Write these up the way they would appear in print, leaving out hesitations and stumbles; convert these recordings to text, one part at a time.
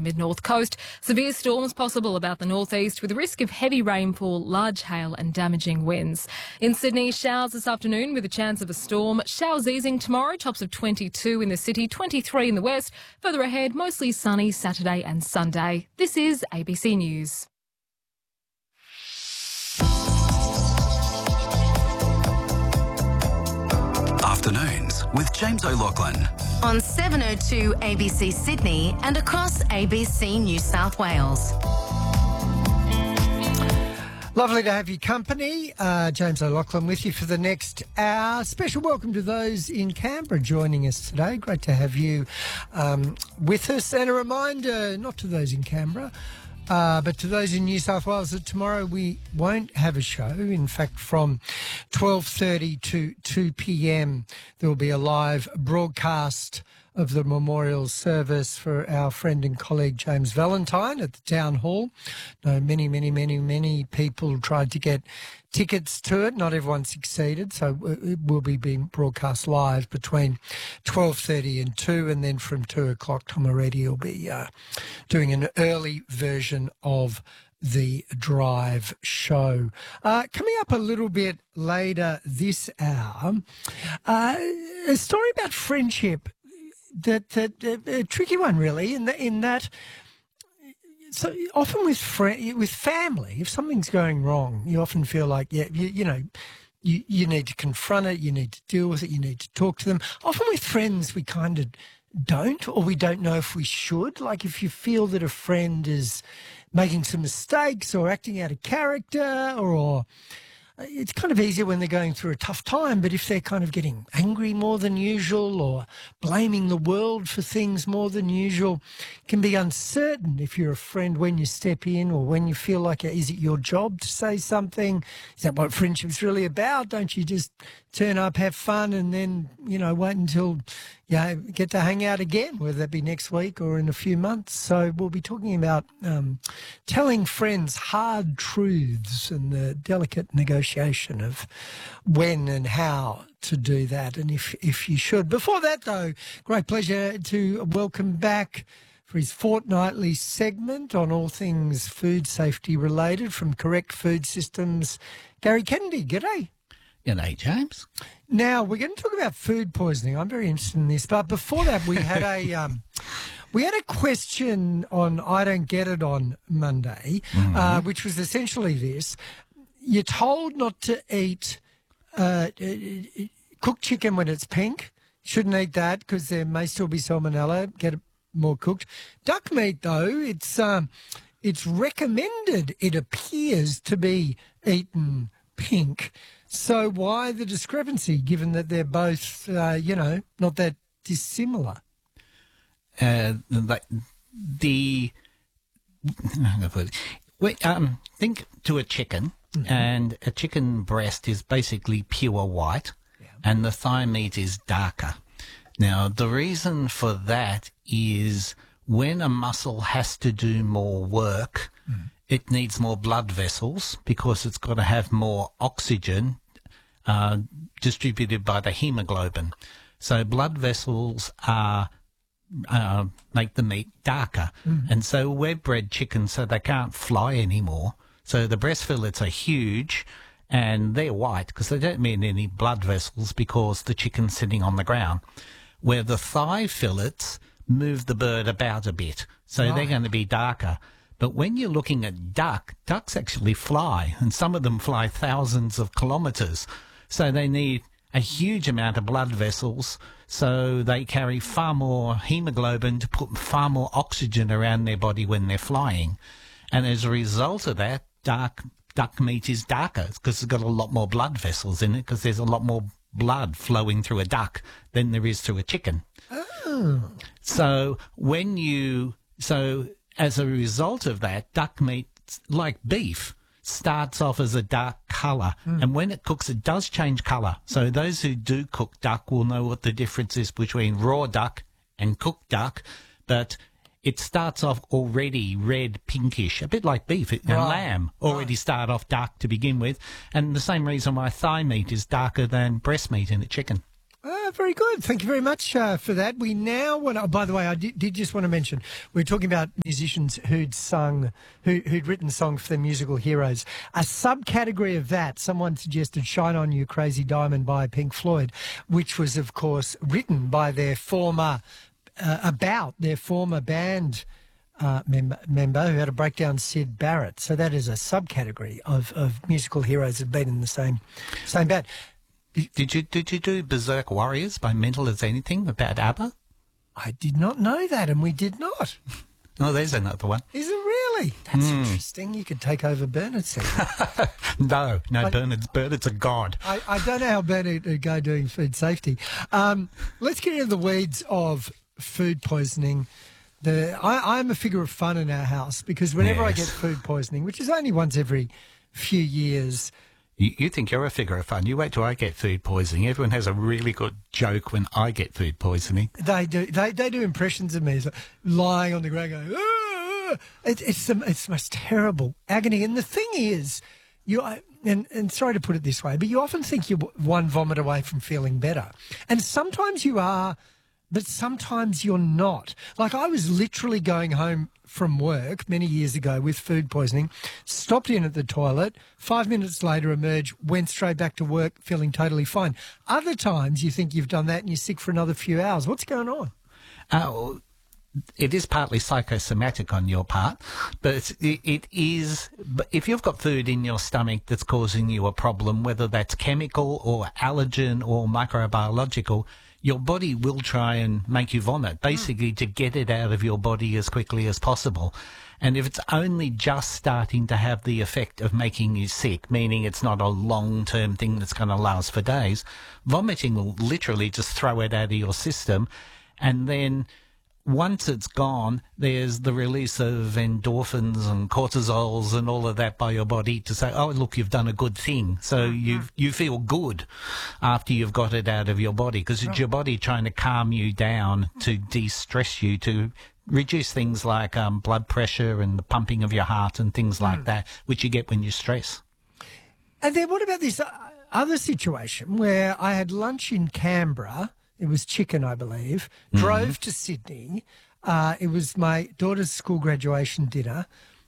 mid-north coast. Severe storms possible about the northeast with a risk of heavy rainfall, large hail and damaging winds. In Sydney, showers this afternoon with a chance of a storm. Showers easing tomorrow, tops of 22 in the city, 23 in the west. Further ahead, mostly sunny Saturday and Sunday. This is ABC News. Afternoons with James O'Loughlin. On 702 ABC Sydney and across ABC New South Wales. Lovely to have your company. James O'Loughlin with you for the next hour. Special welcome to those in Canberra joining us today. Great to have you with us. And a reminder, not to those in Canberra, but to those in New South Wales, that tomorrow we won't have a show. In fact, from 12:30 to 2 p.m, there will be a live broadcast of the memorial service for our friend and colleague James Valentine at the Town Hall. No, many people tried to get tickets to it. Not everyone succeeded, so it will be being broadcast live between 12:30 and 2, and then from 2 o'clock, Tom Moretti will be doing an early version of the Drive show. Coming up a little bit later this hour, a story about friendship. That a tricky one, really, in that. So often with family, if something's going wrong, you often feel like, you need to confront it, you need to deal with it, you need to talk to them. Often with friends, we kind of don't, or we don't know if we should. Like if you feel that a friend is making some mistakes or acting out of character, or it's kind of easier when they're going through a tough time, but if they're kind of getting angry more than usual or blaming the world for things more than usual, it can be uncertain if you're a friend when you step in, or when you feel like, is it your job to say something? Is that what friendship's really about? Don't you just turn up, have fun, and then, wait until you get to hang out again, whether that be next week or in a few months? So we'll be talking about telling friends hard truths and the delicate negotiation of when and how to do that, and if you should. Before that, though, great pleasure to welcome back for his fortnightly segment on all things food safety related from Correct Food Systems, Gary Kennedy. G'day. G'day, James. Now, we're going to talk about food poisoning. I'm very interested in this. But before that, we had a question on I Don't Get It on Monday, which was essentially this. You're told not to eat cooked chicken when it's pink. Shouldn't eat that because there may still be salmonella. Get it more cooked. Duck meat, though, it's recommended, it appears, to be eaten pink. So why the discrepancy, given that they're both, not that dissimilar? Think to a chicken, and a chicken breast is basically pure white, and the thigh meat is darker. Now, the reason for that is when a muscle has to do more work, it needs more blood vessels because it's got to have more oxygen distributed by the hemoglobin. So blood vessels make the meat darker. And so we're bred chickens so they can't fly anymore. So the breast fillets are huge and they're white because they don't need any blood vessels because the chicken's sitting on the ground. Where the thigh fillets move the bird about a bit. So they're going to be darker. But when you're looking at ducks actually fly, and some of them fly thousands of kilometres. So they need a huge amount of blood vessels, so they carry far more hemoglobin to put far more oxygen around their body when they're flying. And as a result of that, duck meat is darker because it's got a lot more blood vessels in it because there's a lot more blood flowing through a duck than there is through a chicken. Oh. So as a result of that, duck meat, like beef, starts off as a dark colour. And when it cooks, it does change colour. So those who do cook duck will know what the difference is between raw duck and cooked duck. But it starts off already red, pinkish, a bit like beef. And lamb already start off dark to begin with. And the same reason why thigh meat is darker than breast meat in a chicken. very good. Thank you very much for that. We now want to, oh, by the way, I did just want to mention, we're talking about musicians who'd written songs for their musical heroes. A subcategory of that, someone suggested Shine On You Crazy Diamond by Pink Floyd, which was, of course, written by their former, about their former band member who had a breakdown, Sid Barrett. So that is a subcategory of musical heroes that have been in the same band. Did you do Berserk Warriors by Mental as Anything about ABBA? I did not know that, and we did not. Oh, there's another one. Is it really? That's interesting. You could take over Bernard's segment. No, Bernard's a god. I don't know how Bernard would go doing food safety. Let's get into the weeds of food poisoning. I'm a figure of fun in our house because whenever I get food poisoning, which is only once every few years. You think you're a figure of fun. You wait till I get food poisoning. Everyone has a really good joke when I get food poisoning. They do. They do impressions of me. It's like lying on the ground going, ah! It's the most terrible agony. And the thing is, and sorry to put it this way, but you often think you're one vomit away from feeling better. And sometimes you are, but sometimes you're not. Like I was literally going home from work many years ago with food poisoning, stopped in at the toilet, 5 minutes later emerged, went straight back to work feeling totally fine. Other times you think you've done that and you're sick for another few hours. What's going on? It is partly psychosomatic on your part, but it is. But if you've got food in your stomach that's causing you a problem, whether that's chemical or allergen or microbiological, your body will try and make you vomit, basically to get it out of your body as quickly as possible. And if it's only just starting to have the effect of making you sick, meaning it's not a long-term thing that's going to last for days, vomiting will literally just throw it out of your system. And then once it's gone, there's the release of endorphins and cortisols and all of that by your body to say, oh, look, you've done a good thing. So you feel good after you've got it out of your body because it's your body trying to calm you down, to de-stress you, to reduce things like blood pressure and the pumping of your heart and things like that, which you get when you stress. And then what about this other situation where I had lunch in Canberra? It was chicken, I believe. Drove to Sydney. It was my daughter's school graduation dinner.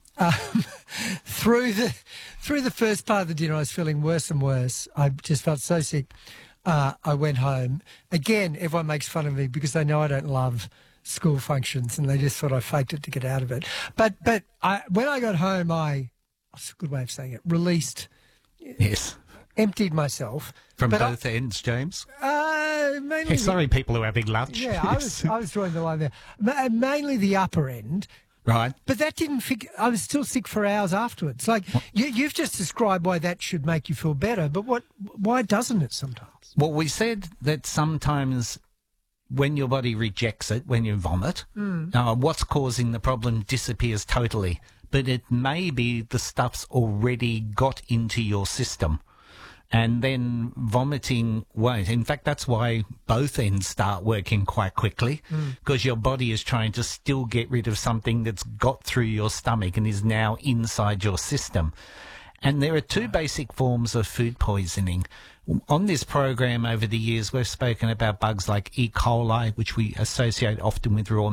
Through the first part of the dinner, I was feeling worse and worse. I just felt so sick. I went home. Again, everyone makes fun of me because they know I don't love school functions, and they just thought I faked it to get out of it. But when I got home, that's a good way of saying it, released. Yes. Emptied myself. From both ends, James? Mainly sorry, people who are having lunch. Yeah, I was drawing the line there. Mainly the upper end. Right. But that didn't I was still sick for hours afterwards. Like, you've just described why that should make you feel better, but why doesn't it sometimes? Well, we said that sometimes when your body rejects it, when you vomit, what's causing the problem disappears totally. But it may be the stuff's already got into your system. And then vomiting won't. In fact, that's why both ends start working quite quickly, because your body is trying to still get rid of something that's got through your stomach and is now inside your system. And there are two basic forms of food poisoning. On this program over the years, we've spoken about bugs like E. coli, which we associate often with raw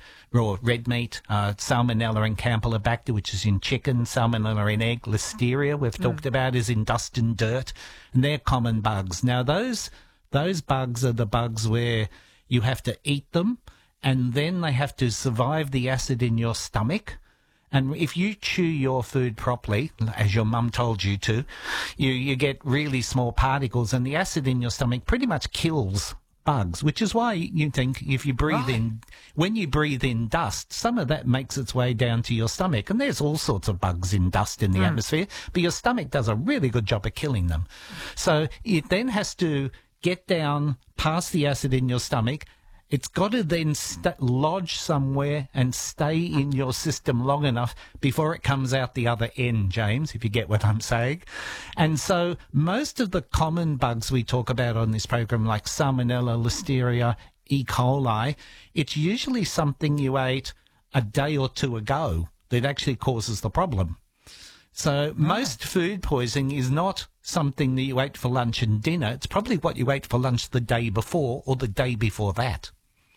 red meat, Salmonella and Campylobacter, which is in chicken, Salmonella in egg, Listeria, we've talked about, is in dust and dirt, and they're common bugs. Now, those bugs are the bugs where you have to eat them, and then they have to survive the acid in your stomach. And if you chew your food properly, as your mum told you to, you get really small particles, and the acid in your stomach pretty much kills bugs, which is why you think if you breathe in, when you breathe in dust, some of that makes its way down to your stomach. And there's all sorts of bugs in dust in the atmosphere, but your stomach does a really good job of killing them. So it then has to get down past the acid in your stomach. It's got to then lodge somewhere and stay in your system long enough before it comes out the other end, James, if you get what I'm saying. And so most of the common bugs we talk about on this program, like Salmonella, Listeria, E. coli, it's usually something you ate a day or two ago that actually causes the problem. So most food poisoning is not something that you ate for lunch and dinner. It's probably what you ate for lunch the day before or the day before that.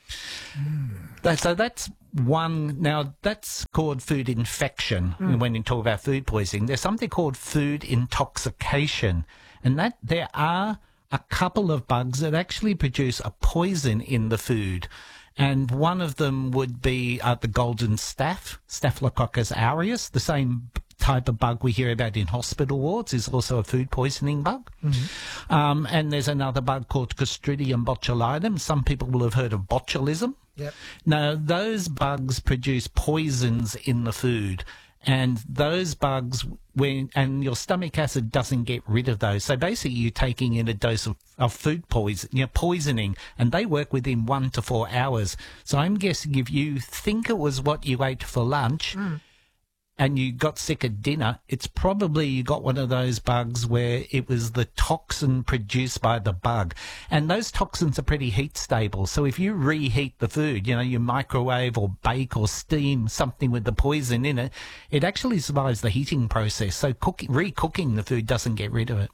So that's one. Now, that's called food infection when you talk about food poisoning. There's something called food intoxication, and that there are a couple of bugs that actually produce a poison in the food. And one of them would be the golden staph, Staphylococcus aureus, the same type of bug we hear about in hospital wards, is also a food poisoning bug. And there's another bug called Clostridium botulinum. Some people will have heard of botulism. Yep. Now, those bugs produce poisons in the food. And those bugs, and your stomach acid doesn't get rid of those. So basically you're taking in a dose of food poisoning, and they work within 1 to 4 hours. So I'm guessing if you think it was what you ate for lunch and you got sick at dinner, it's probably you got one of those bugs where it was the toxin produced by the bug. And those toxins are pretty heat stable. So if you reheat the food, you microwave or bake or steam something with the poison in it, it actually survives the heating process. So recooking the food doesn't get rid of it.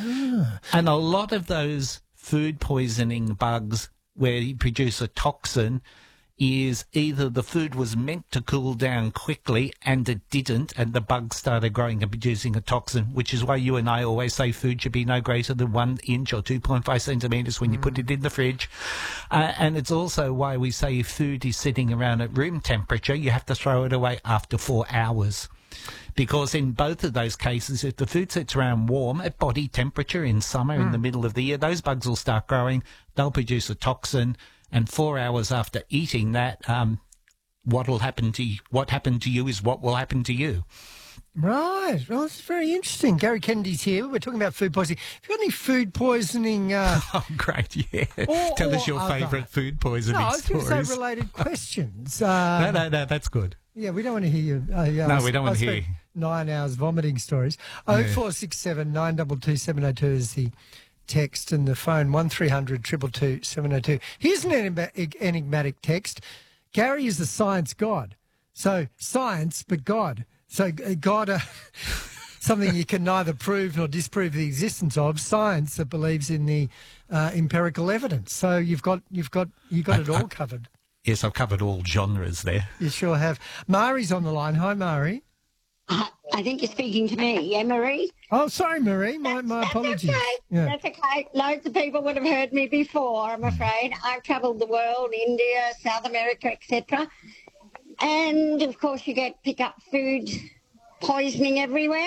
And a lot of those food poisoning bugs where you produce a toxin is either the food was meant to cool down quickly and it didn't, and the bugs started growing and producing a toxin, which is why you and I always say food should be no greater than 1 inch or 2.5 centimetres when you put it in the fridge. And it's also why we say if food is sitting around at room temperature, you have to throw it away after 4 hours. Because in both of those cases, if the food sits around warm at body temperature in summer, in the middle of the year, those bugs will start growing, they'll produce a toxin, and 4 hours after eating that, what happened to you is what will happen to you. Right. Well, it's very interesting. Gary Kennedy's here. We're talking about food poisoning. Have you got any food poisoning? Oh, great, yeah. Tell us your favourite food poisoning stories. I was going to say related questions. No, that's good. Yeah, we don't want to hear you. No, we don't want to hear you. 9 hours vomiting stories. 0467 922 702 is the text, and the phone 1300 222 702. Here's an enigmatic text. Gary is the science god. So science, but God. So God, something you can neither prove nor disprove the existence of. Science that believes in the empirical evidence. So you've got it all covered. Yes, I've covered all genres there. You sure have. Mari's on the line. Hi, Mari. I think you're speaking to me. Yeah, Marie? Oh, sorry, Marie. My apologies. Okay. Yeah. That's okay. Loads of people would have heard me before, I'm afraid. I've travelled the world, India, South America, etc. And, of course, you pick up food poisoning everywhere.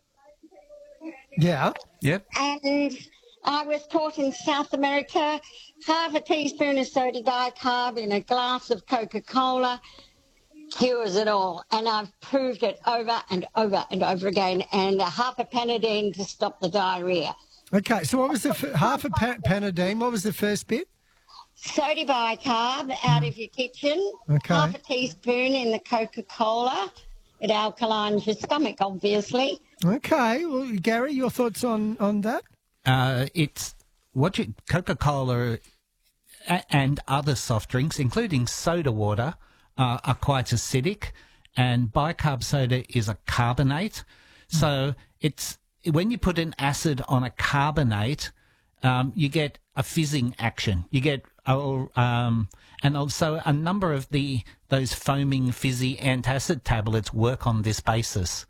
Yeah. Yep. And I was taught in South America, half a teaspoon of sodium bicarb in a glass of Coca-Cola cures it all. And I've proved it over and over and over again. And half a Panadeine to stop the diarrhea. Okay, so what was the half a Panadeine? What was the first bit? Sodium bicarb out of your kitchen. Okay. Half a teaspoon in the Coca-Cola. It alkalines your stomach, obviously. Okay. Well, Gary, your thoughts on that? It's Coca-Cola and other soft drinks, including soda water, are quite acidic, and bicarb soda is a carbonate. So it's when you put an acid on a carbonate, you get a fizzing action. You get and also a number of those foaming fizzy antacid tablets work on this basis.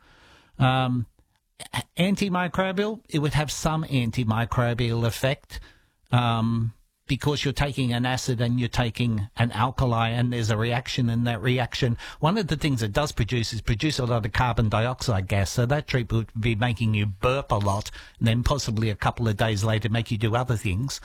Antimicrobial, it would have some antimicrobial effect because you're taking an acid and you're taking an alkali, and there's a reaction, and that reaction, one of the things it does produce a lot of carbon dioxide gas, so that treatment would be making you burp a lot, and then possibly a couple of days later make you do other things.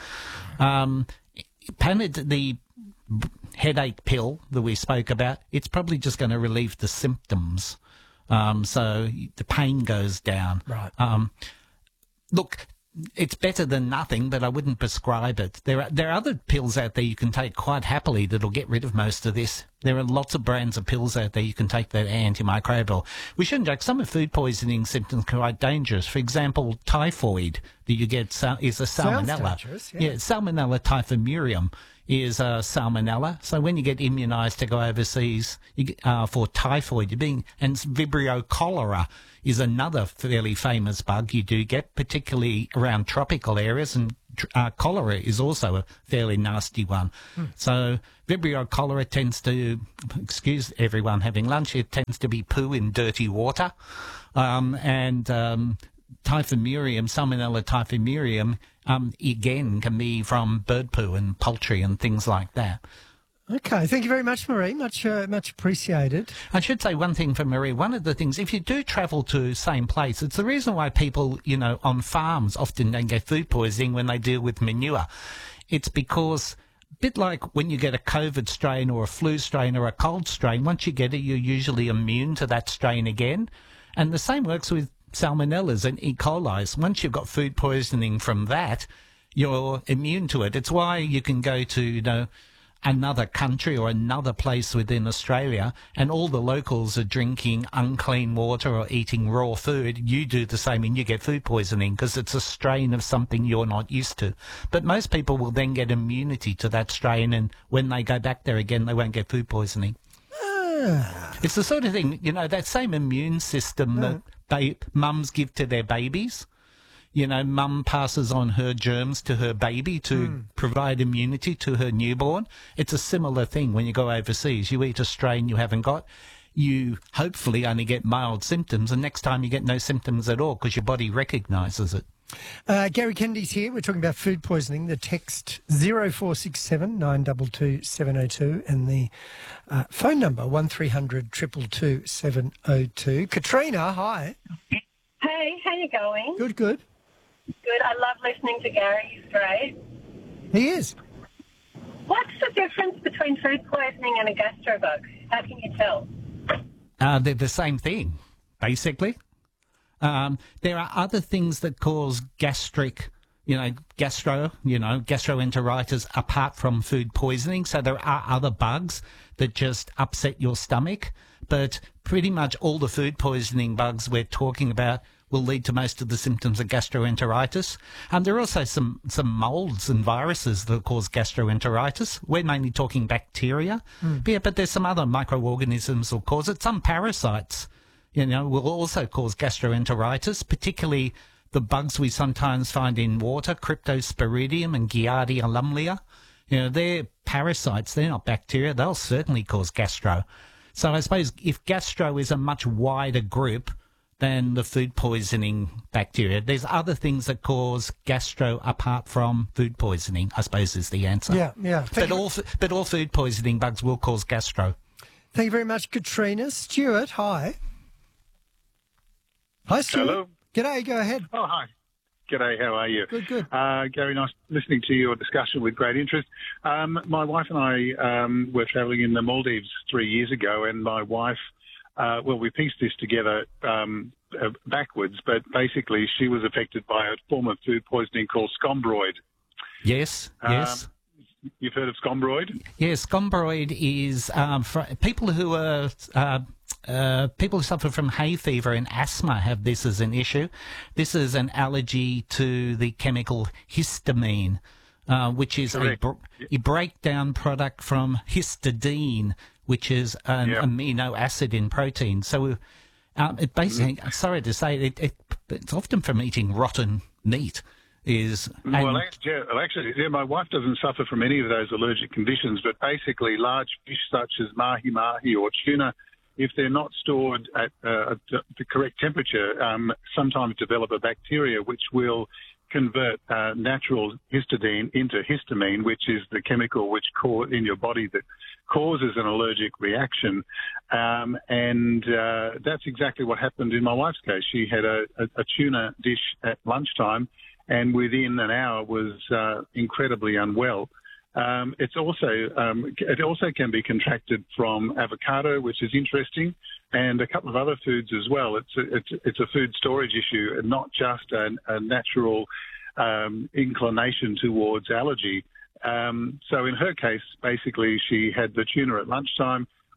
The headache pill that we spoke about, it's probably just going to relieve the symptoms. So the pain goes down. Right. Look, it's better than nothing, but I wouldn't prescribe it. There are other pills out there you can take quite happily that'll get rid of most of this. There are lots of brands of pills out there you can take that are antimicrobial. We shouldn't joke. Some of food poisoning symptoms are quite dangerous. For example, typhoid that you get is a salmonella. Sounds dangerous, yeah. Salmonella typhimurium is salmonella. So when you get immunised to go overseas for typhoid, and Vibrio cholera is another fairly famous bug you do get, particularly around tropical areas, and cholera is also a fairly nasty one. So Vibrio cholera tends to, excuse everyone having lunch, it tends to be poo in dirty water. And typhimurium, Salmonella typhimurium, again, can be from bird poo and poultry and things like that. Okay, thank you very much, Marie. Much appreciated. I should say one thing for Marie. One of the things, if you do travel to same place, it's the reason why people, on farms often don't get food poisoning when they deal with manure. It's because, a bit like when you get a COVID strain or a flu strain or a cold strain, once you get it, you're usually immune to that strain again. And the same works with salmonellas and E. coli. Once you've got food poisoning from that, you're immune to it. It's why you can go to, another country or another place within Australia and all the locals are drinking unclean water or eating raw food. You do the same and you get food poisoning because it's a strain of something you're not used to. But most people will then get immunity to that strain, and when they go back there again, they won't get food poisoning. It's the sort of thing, that same immune system that mums give to their babies. Mum passes on her germs to her baby to provide immunity to her newborn. It's a similar thing when you go overseas. You eat a strain you haven't got. You hopefully only get mild symptoms, and next time you get no symptoms at all because your body recognises it. Gary Kennedy's here. We're talking about food poisoning. The text 0467 922 702 and the phone number 1300 222 702. Katrina, hi. Hey, how you going? Good. Good. I love listening to Gary. He's great. He is. What's the difference between food poisoning and a gastrobug? How can you tell? They're the same thing, basically. There are other things that cause gastroenteritis apart from food poisoning. So there are other bugs that just upset your stomach. But pretty much all the food poisoning bugs we're talking about will lead to most of the symptoms of gastroenteritis. There are also some molds and viruses that cause gastroenteritis. We're mainly talking bacteria. But there's some other microorganisms that will cause it. Some parasites, will also cause gastroenteritis, particularly the bugs we sometimes find in water, Cryptosporidium and Giardia lumlea. They're parasites. They're not bacteria. They'll certainly cause gastro. So I suppose if gastro is a much wider group than the food poisoning bacteria, there's other things that cause gastro apart from food poisoning, I suppose is the answer. Yeah. But all food poisoning bugs will cause gastro. Thank you very much, Katrina. Stuart, hi. Hi, Stuart. Hello. G'day, go ahead. Oh, hi. G'day, how are you? Good. Gary, nice listening to your discussion with great interest. My wife and I were travelling in the Maldives 3 years ago, and my wife, we pieced this together backwards, but basically she was affected by a form of food poisoning called scombroid. Yes. You've heard of scombroid? Yes, scombroid is for people who are people who suffer from hay fever and asthma have this as an issue. This is an allergy to the chemical histamine, which is a breakdown product from histidine, which is an amino acid in protein. So it basically, sorry to say, it's often from eating rotten meat. Actually, my wife doesn't suffer from any of those allergic conditions, but basically large fish such as mahi-mahi or tuna, if they're not stored at the correct temperature, sometimes develop a bacteria which will convert natural histidine into histamine, which is the chemical which in your body that causes an allergic reaction. And that's exactly what happened in my wife's case. She had a tuna dish at lunchtime, and within an hour was incredibly unwell. It also can be contracted from avocado, which is interesting, and a couple of other foods as well. It's a food storage issue, and not just a natural inclination towards allergy. So in her case, basically, she had the tuna at lunchtime.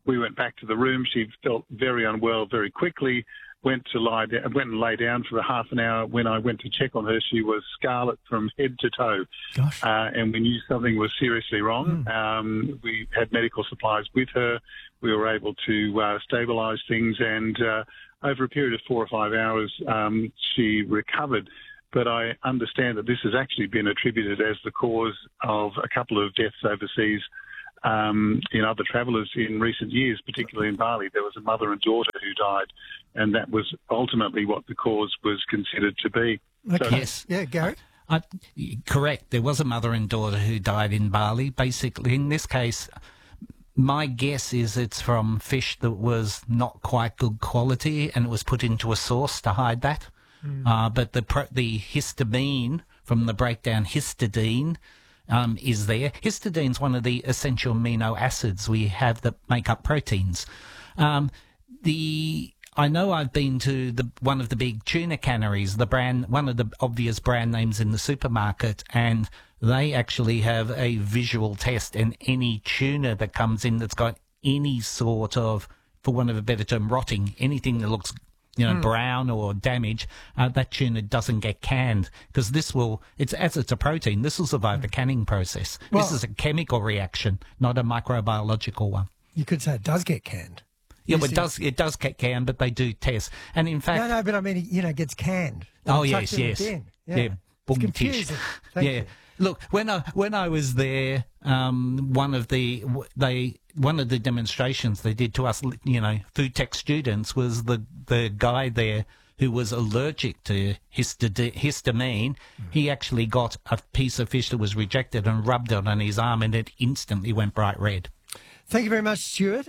We went back to the room. She felt very unwell very quickly. Went and lay down for a half an hour. When I went to check on her, she was scarlet from head to toe. Gosh. And we knew something was seriously wrong. We had medical supplies with her. We were able to stabilise things, and over a period of 4 or 5 hours, she recovered. But I understand that this has actually been attributed as the cause of a couple of deaths overseas in other travellers in recent years, particularly in Bali. There was a mother and daughter who died, and that was ultimately what the cause was considered to be. Okay. So, Yes. Yeah, Gary? Correct. There was a mother and daughter who died in Bali. Basically, in this case, my guess is it's from fish that was not quite good quality, and it was put into a sauce to hide that. But the histamine from the breakdown, histidine, is there. Histidine is one of the essential amino acids we have that make up proteins. I know I've been to one of the big tuna canneries, one of the obvious brand names in the supermarket, and they actually have a visual test, and any tuna that comes in that's got any sort of, for want of a better term, rotting, anything that looks brown or damaged, that tuna doesn't get canned, because it's a protein, this will survive the canning process. Well, this is a chemical reaction, not a microbiological one. You could say it does get canned. Yeah, well, it does get canned, but they do test. And in fact... No, but I mean, it gets canned. Oh, Chucked yes, in the yes. bin. Yeah, It's boom tish. confusing. Thank Yeah. you. Look, when I was there, one of the demonstrations they did to us, food tech students, was the guy there who was allergic to histamine. He actually got a piece of fish that was rejected and rubbed it on his arm, and it instantly went bright red. Thank you very much, Stuart.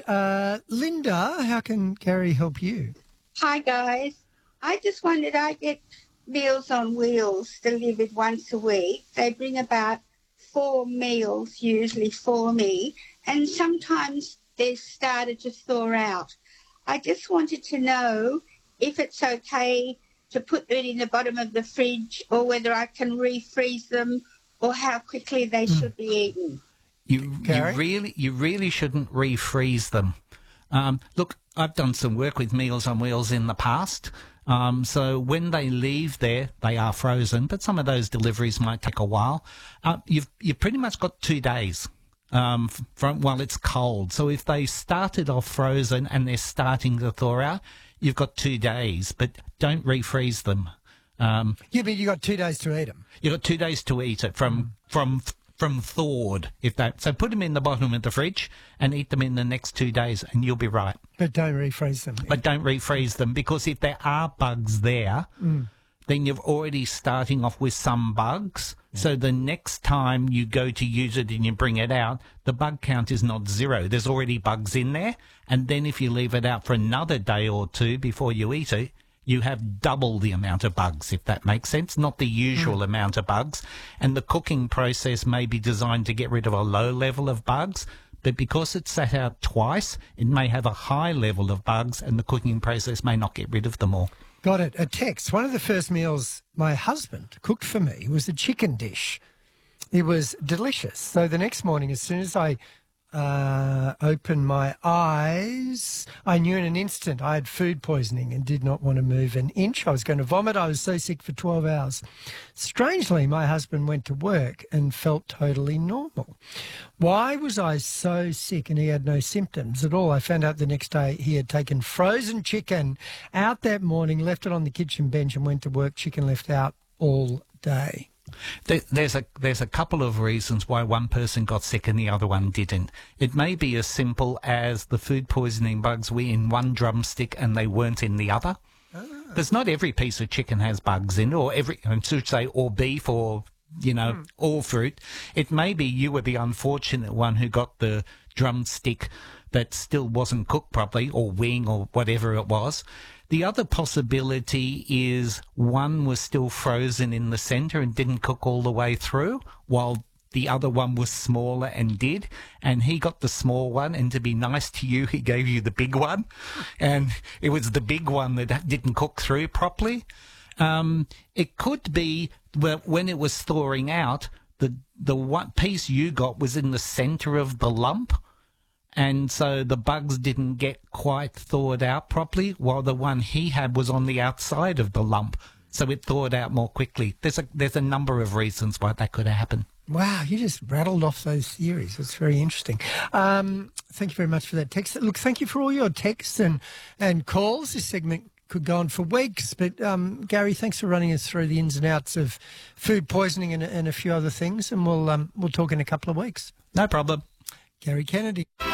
Linda, how can Gary help you? Hi, guys. I just wondered, I get Meals on Wheels delivered once a week. They bring about 4 meals usually for me, and sometimes they've started to thaw out. I just wanted to know if it's okay to put them in the bottom of the fridge, or whether I can refreeze them, or how quickly they should be eaten. You really shouldn't refreeze them. Look, I've done some work with Meals on Wheels in the past. So when they leave there, they are frozen, but some of those deliveries might take a while. You've pretty much got 2 days from while it's cold. So if they started off frozen and they're starting to thaw out, you've got 2 days, but don't refreeze them. Yeah, but you got 2 days to eat them. You've got 2 days to eat it from thawed, so put them in the bottom of the fridge and eat them in the next 2 days, and you'll be right. But don't refreeze them. But don't refreeze them, because if there are bugs there, then you're already starting off with some bugs. So the next time you go to use it and you bring it out, the bug count is not 0. There's already bugs in there. And then if you leave it out for another day or 2 before you eat it, you have double the amount of bugs, if that makes sense, not the usual amount of bugs. And the cooking process may be designed to get rid of a low level of bugs, but because it's sat out twice, it may have a high level of bugs, and the cooking process may not get rid of them all. Got it. A text. One of the first meals my husband cooked for me was a chicken dish. It was delicious. So the next morning, as soon as I opened my eyes, I knew in an instant I had food poisoning and did not want to move an inch. I was going to vomit. I was so sick for 12 hours. Strangely, my husband went to work and felt totally normal. Why was I so sick and he had no symptoms at all? I found out the next day he had taken frozen chicken out that morning, left it on the kitchen bench and went to work, chicken left out all day. There's a couple of reasons why one person got sick and the other one didn't. It may be as simple as the food poisoning bugs were in one drumstick and they weren't in the other. Because not every piece of chicken has bugs in it, or beef, or or fruit. It may be you were the unfortunate one who got the drumstick that still wasn't cooked properly, or wing, or whatever it was. The other possibility is one was still frozen in the centre and didn't cook all the way through, while the other one was smaller and did, and he got the small one, and to be nice to you, he gave you the big one, and it was the big one that didn't cook through properly. It could be when it was thawing out, the one piece you got was in the centre of the lump, and so the bugs didn't get quite thawed out properly, while the one he had was on the outside of the lump, so it thawed out more quickly. There's a number of reasons why that could have happened. Wow, you just rattled off those theories. That's very interesting. Thank you very much for that text. Look, thank you for all your texts and calls. This segment could go on for weeks, but Gary, thanks for running us through the ins and outs of food poisoning and a few other things, and we'll talk in a couple of weeks. No problem. Gary Kennedy.